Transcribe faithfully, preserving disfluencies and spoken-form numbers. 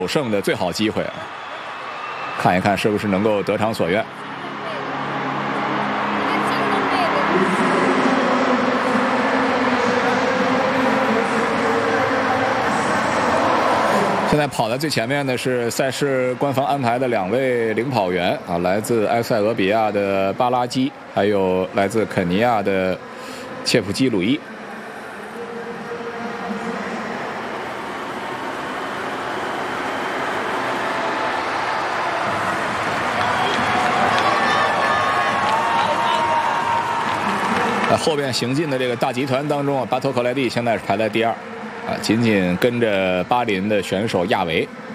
首胜的最好机会，看一看是不是能够得偿所愿。现在跑在最前面的是赛事官方安排的两位领跑员啊，来自埃塞俄比亚的巴拉基，还有来自肯尼亚的切普基鲁伊。在后边行进的这个大集团当中啊，巴托克莱蒂现在是排在第二。啊，紧紧跟着巴林的选手亚维。